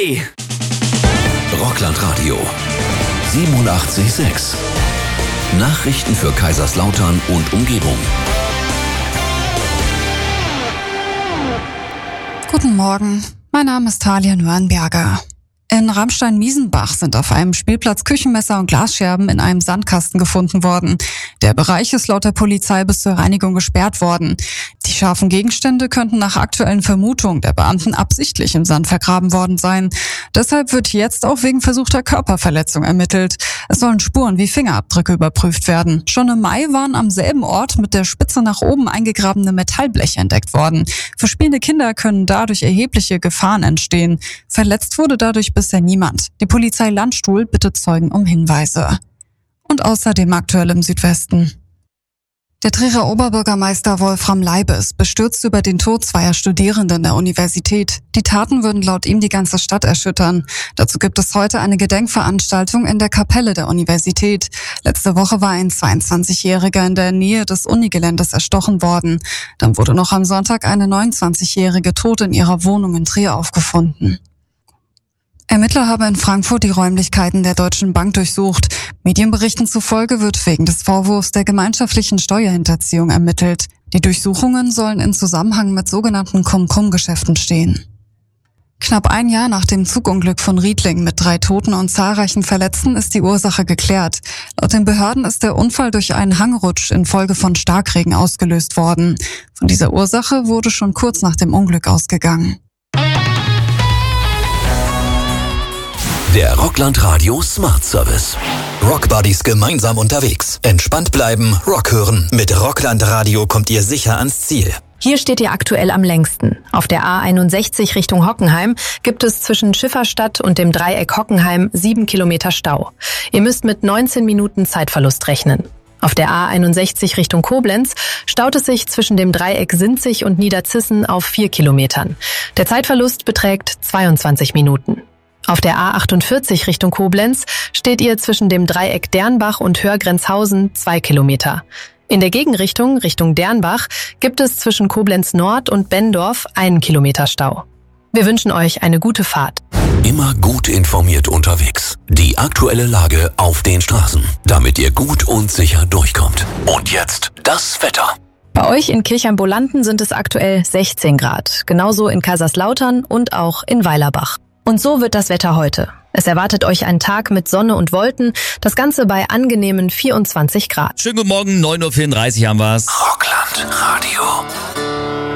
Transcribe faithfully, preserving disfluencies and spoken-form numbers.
Hey! Rockland Radio siebenundachtzig Komma sechs. Nachrichten für Kaiserslautern und Umgebung. Guten Morgen, mein Name ist Talia Nürnberger. In Ramstein-Miesenbach sind auf einem Spielplatz Küchenmesser und Glasscherben in einem Sandkasten gefunden worden. Der Bereich ist laut der Polizei bis zur Reinigung gesperrt worden. Die scharfen Gegenstände könnten nach aktuellen Vermutungen der Beamten absichtlich im Sand vergraben worden sein. Deshalb wird jetzt auch wegen versuchter Körperverletzung ermittelt. Es sollen Spuren wie Fingerabdrücke überprüft werden. Schon im Mai waren am selben Ort mit der Spitze nach oben eingegrabene Metallbleche entdeckt worden. Für spielende Kinder können dadurch erhebliche Gefahren entstehen. Verletzt wurde dadurch bisher niemand. Die Polizei Landstuhl bittet Zeugen um Hinweise. Und außerdem aktuell im Südwesten. Der Trierer Oberbürgermeister Wolfram Leibe ist bestürzt über den Tod zweier Studierenden der Universität. Die Taten würden laut ihm die ganze Stadt erschüttern. Dazu gibt es heute eine Gedenkveranstaltung in der Kapelle der Universität. Letzte Woche war ein zweiundzwanzigjähriger in der Nähe des Unigeländes erstochen worden. Dann wurde noch am Sonntag eine neunundzwanzigjährige tot in ihrer Wohnung in Trier aufgefunden. Ermittler haben in Frankfurt die Räumlichkeiten der Deutschen Bank durchsucht. Medienberichten zufolge wird wegen des Vorwurfs der gemeinschaftlichen Steuerhinterziehung ermittelt. Die Durchsuchungen sollen in Zusammenhang mit sogenannten Cum-Cum-Geschäften stehen. Knapp ein Jahr nach dem Zugunglück von Riedling mit drei Toten und zahlreichen Verletzten ist die Ursache geklärt. Laut den Behörden ist der Unfall durch einen Hangrutsch infolge von Starkregen ausgelöst worden. Von dieser Ursache wurde schon kurz nach dem Unglück ausgegangen. Der Rockland Radio Smart Service. Rockbuddies gemeinsam unterwegs. Entspannt bleiben, Rock hören. Mit Rockland Radio kommt ihr sicher ans Ziel. Hier steht ihr aktuell am längsten. Auf der A einundsechzig Richtung Hockenheim gibt es zwischen Schifferstadt und dem Dreieck Hockenheim sieben Kilometer Stau. Ihr müsst mit neunzehn Minuten Zeitverlust rechnen. Auf der A einundsechzig Richtung Koblenz staut es sich zwischen dem Dreieck Sinzig und Niederzissen auf vier Kilometern. Der Zeitverlust beträgt zweiundzwanzig Minuten. Auf der A achtundvierzig Richtung Koblenz steht ihr zwischen dem Dreieck Dernbach und Hörgrenzhausen zwei Kilometer. In der Gegenrichtung, Richtung Dernbach, gibt es zwischen Koblenz Nord und Benndorf einen Kilometer Stau. Wir wünschen euch eine gute Fahrt. Immer gut informiert unterwegs. Die aktuelle Lage auf den Straßen, damit ihr gut und sicher durchkommt. Und jetzt das Wetter. Bei euch in Kirchheim-Bolanden sind es aktuell sechzehn Grad. Genauso in Kaiserslautern und auch in Weilerbach. Und so wird das Wetter heute. Es erwartet euch ein Tag mit Sonne und Wolken, das Ganze bei angenehmen vierundzwanzig Grad. Schönen guten Morgen, neun Uhr vierunddreißig haben wir's. Rockland Radio.